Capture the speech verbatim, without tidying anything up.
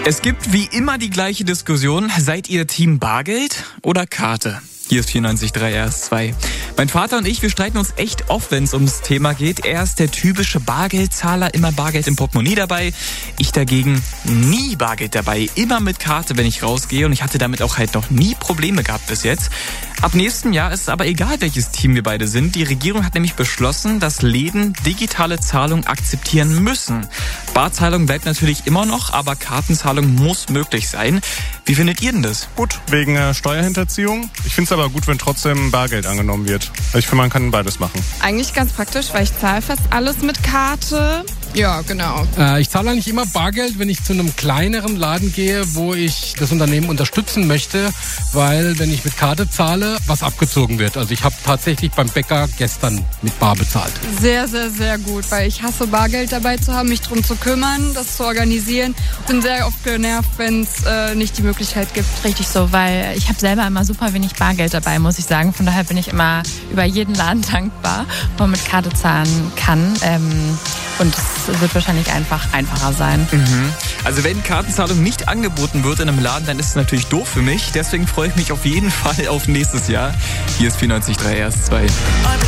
Es gibt wie immer die gleiche Diskussion. Seid ihr Team Bargeld oder Karte? Hier ist vierundneunzig Komma drei R S zwei. Mein Vater und ich, wir streiten uns echt oft, wenn es ums Thema geht. Er ist der typische Bargeldzahler, immer Bargeld im Portemonnaie dabei. Ich dagegen nie Bargeld dabei, immer mit Karte, wenn ich rausgehe. Und ich hatte damit auch halt noch nie Probleme gehabt bis jetzt. Ab nächstem Jahr ist es aber egal, welches Team wir beide sind. Die Regierung hat nämlich beschlossen, dass Läden digitale Zahlung akzeptieren müssen. Barzahlung bleibt natürlich immer noch, aber Kartenzahlung muss möglich sein. Wie findet ihr denn das? Gut, wegen äh, Steuerhinterziehung. Ich finde es aber gut, wenn trotzdem Bargeld angenommen wird. Ich finde, man kann beides machen. Eigentlich ganz praktisch, weil ich zahle fast alles mit Karte. Ja, genau. Äh, ich zahle eigentlich immer Bargeld, wenn ich zu einem kleineren Laden gehe, wo ich das Unternehmen unterstützen möchte, weil wenn ich mit Karte zahle, was abgezogen wird. Also ich habe tatsächlich beim Bäcker gestern mit Bar bezahlt. Sehr, sehr, sehr gut, weil ich hasse Bargeld dabei zu haben, mich drum zu kümmern, das zu organisieren. Bin sehr oft genervt, wenn es äh, nicht die Möglichkeit gibt. Richtig so, weil ich habe selber immer super wenig Bargeld dabei, muss ich sagen. Von daher bin ich immer über jeden Laden dankbar, wo man mit Karte zahlen kann. Ähm, und es wird wahrscheinlich einfach einfacher sein. Mhm. Also wenn Kartenzahlung nicht angeboten wird in einem Laden, dann ist es natürlich doof für mich. Deswegen freue ich mich auf jeden Fall auf nächstes Jahr. Hier ist vierundneunzig Komma drei R S zwei.